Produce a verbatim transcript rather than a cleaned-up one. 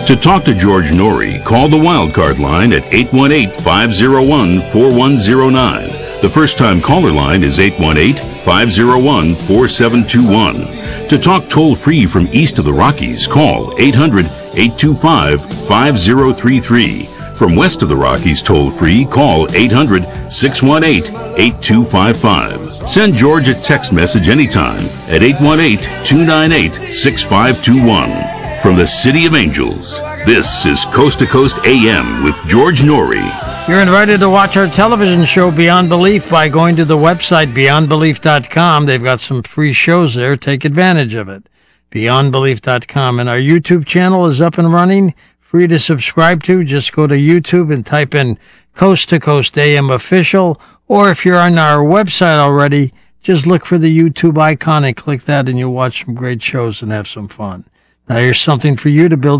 To talk to George Norrie, call the Wildcard line at eight one eight, five oh one, four one oh nine. The first-time caller line is eight one eight, five oh one, four seven two one. To talk toll-free from east of the Rockies, call eight hundred, eight two five, five oh three three. From west of the Rockies toll-free, call eight hundred, six one eight, eight two five five. Send George a text message anytime at eight one eight, two nine eight, six five two one. From the City of Angels, this is Coast to Coast A M with George Norrie. You're invited to watch our television show Beyond Belief by going to the website beyond belief dot com. They've got some free shows there. Take advantage of it. beyond belief dot com. And our YouTube channel is up and running. Free to subscribe to. Just go to YouTube and type in Coast to Coast A M Official. Or if you're on our website already, just look for the YouTube icon and click that and you'll watch some great shows and have some fun. Now here's something for you to build